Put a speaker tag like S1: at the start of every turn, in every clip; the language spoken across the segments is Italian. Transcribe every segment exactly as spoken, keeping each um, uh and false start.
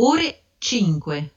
S1: ore cinque.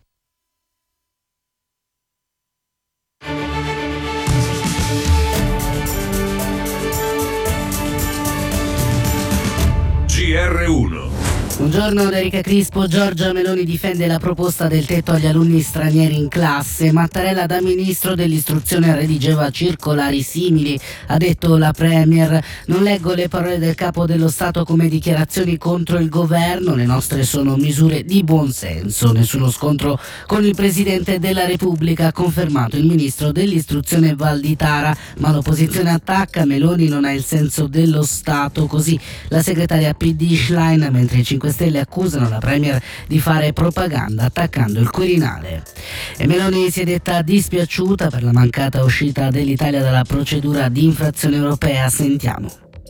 S2: G R uno.
S3: Buongiorno da Erika Crispo. Giorgia Meloni difende la proposta del tetto agli alunni stranieri in classe. Mattarella da ministro dell'istruzione redigeva circolari simili. Ha detto la Premier: non leggo le parole del capo dello Stato come dichiarazioni contro il governo, le nostre sono misure di buonsenso. Nessuno scontro con il Presidente della Repubblica, ha confermato il ministro dell'istruzione Valditara, ma l'opposizione attacca, Meloni non ha il senso dello Stato, così la segretaria P D Schlein, mentre i cinque Stelle accusano la Premier di fare propaganda attaccando il Quirinale. E Meloni si è detta dispiaciuta per la mancata uscita dell'Italia dalla procedura di infrazione europea. Sentiamo.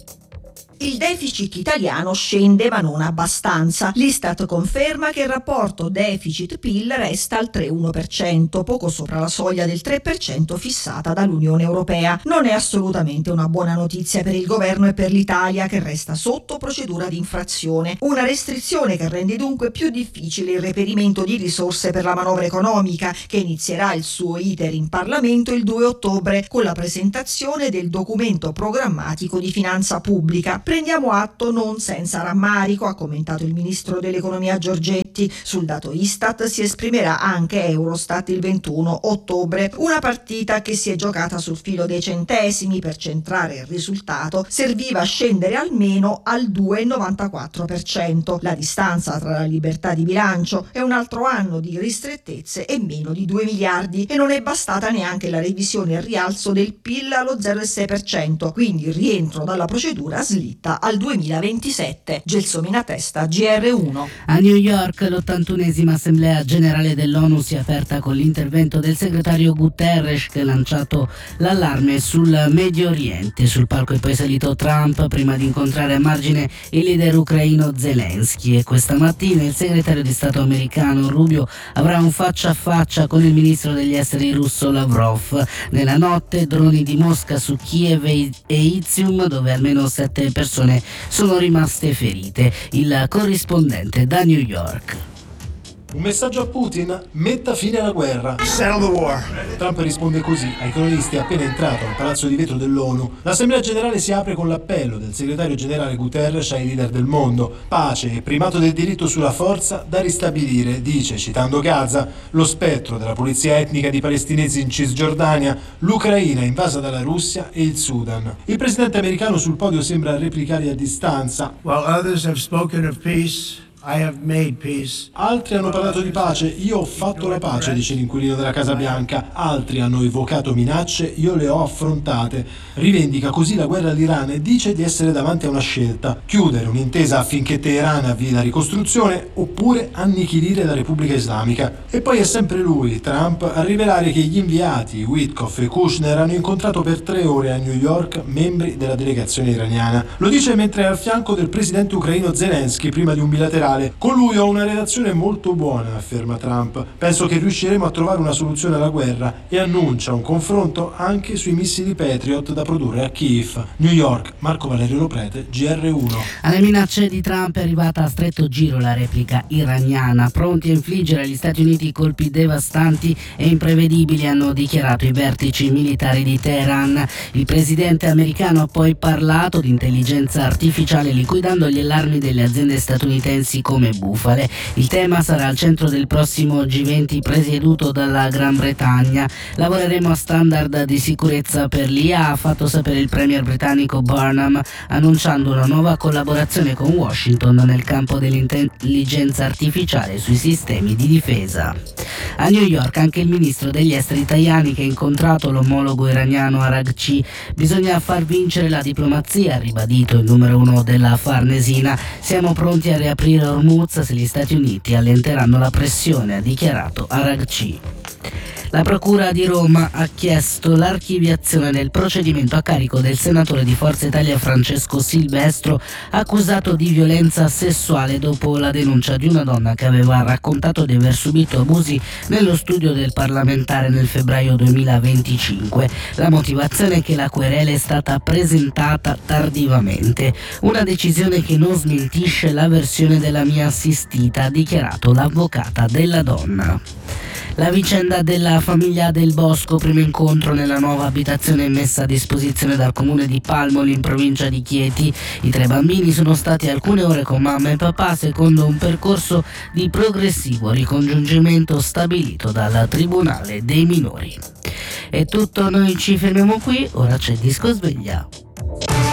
S4: Il deficit italiano scende ma non abbastanza. L'Istat conferma che il rapporto deficit-P I L resta al tre virgola uno per cento, poco sopra la soglia del tre per cento fissata dall'Unione Europea. Non è assolutamente una buona notizia per il governo e per l'Italia, che resta sotto procedura di infrazione. Una restrizione che rende dunque più difficile il reperimento di risorse per la manovra economica, che inizierà il suo iter in Parlamento il due ottobre con la presentazione del documento programmatico di finanza pubblica. Prendiamo atto non senza rammarico, ha commentato il ministro dell'economia Giorgetti. Sul dato Istat si esprimerà anche Eurostat il ventuno ottobre. Una partita che si è giocata sul filo dei centesimi. Per centrare il risultato serviva scendere almeno al due virgola novantaquattro per cento. La distanza tra la libertà di bilancio e un altro anno di ristrettezze è meno di due miliardi, e non è bastata neanche la revisione al rialzo del P I L allo zero virgola sei per cento, quindi il rientro dalla procedura slitta al duemilaventisette. Gelsomina Testa, G R uno.
S3: A New York l'ottantunesima Assemblea Generale dell'ONU si è aperta con l'intervento del segretario Guterres, che ha lanciato l'allarme sul Medio Oriente. Sul palco è poi salito Trump prima di incontrare a margine il leader ucraino Zelensky, e questa mattina il segretario di Stato americano Rubio avrà un faccia a faccia con il ministro degli esteri russo Lavrov. Nella notte droni di Mosca su Kiev e Izium, dove almeno sette persone sono rimaste ferite. Il corrispondente da New York.
S5: Un messaggio a Putin: metta fine alla guerra.
S6: Settle the war.
S5: Trump risponde così ai cronisti appena entrato al palazzo di vetro dell'ONU. L'Assemblea Generale si apre con l'appello del segretario generale Guterres ai leader del mondo: pace e primato del diritto sulla forza da ristabilire, dice, citando Gaza, lo spettro della pulizia etnica di palestinesi in Cisgiordania, l'Ucraina invasa dalla Russia e il Sudan. Il presidente americano sul podio sembra replicare a distanza:
S6: While others have spoken of peace, I have made peace.
S5: Altri hanno parlato di pace, io ho fatto la pace, dice l'inquilino della Casa Bianca. Altri hanno evocato minacce, io le ho affrontate. Rivendica così la guerra all'Iran e dice di essere davanti a una scelta: chiudere un'intesa affinché Teheran avvii la ricostruzione, oppure annichilire la Repubblica Islamica. E poi è sempre lui, Trump, a rivelare che gli inviati Witkoff e Kushner hanno incontrato per tre ore a New York membri della delegazione iraniana. Lo dice mentre è al fianco del presidente ucraino Zelensky prima di un bilaterale. Con lui ho una relazione molto buona, afferma Trump. Penso che riusciremo a trovare una soluzione alla guerra, e annuncia un confronto anche sui missili Patriot da produrre a Kiev. New York, Marco Valerio Loprete, G R uno.
S3: Alle minacce di Trump è arrivata a stretto giro la replica iraniana. Pronti a infliggere agli Stati Uniti colpi devastanti e imprevedibili, hanno dichiarato i vertici militari di Teheran. Il presidente americano ha poi parlato di intelligenza artificiale, liquidando gli allarmi delle aziende statunitensi come bufale. Il tema sarà al centro del prossimo G venti presieduto dalla Gran Bretagna. Lavoreremo a standard di sicurezza per l'I A, ha fatto sapere il premier britannico Burnham, annunciando una nuova collaborazione con Washington nel campo dell'intelligenza artificiale sui sistemi di difesa. A New York anche il ministro degli esteri Tajani, che ha incontrato l'omologo iraniano Araghchi. Bisogna far vincere la diplomazia, ha ribadito il numero uno della Farnesina. Siamo pronti a riaprire Hormuz se gli Stati Uniti allenteranno la pressione, ha dichiarato Araghchi. La Procura di Roma ha chiesto l'archiviazione del procedimento a carico del senatore di Forza Italia Francesco Silvestro, accusato di violenza sessuale dopo la denuncia di una donna che aveva raccontato di aver subito abusi nello studio del parlamentare nel febbraio duemilaventicinque. La motivazione è che la querela è stata presentata tardivamente, una decisione che non smentisce la versione della mia assistita, ha dichiarato l'avvocata della donna. La vicenda della famiglia Del Bosco, primo incontro nella nuova abitazione messa a disposizione dal comune di Palmoli in provincia di Chieti. I tre bambini sono stati alcune ore con mamma e papà secondo un percorso di progressivo ricongiungimento stabilito dal Tribunale dei minori. È tutto, noi ci fermiamo qui, ora c'è Disco Sveglia.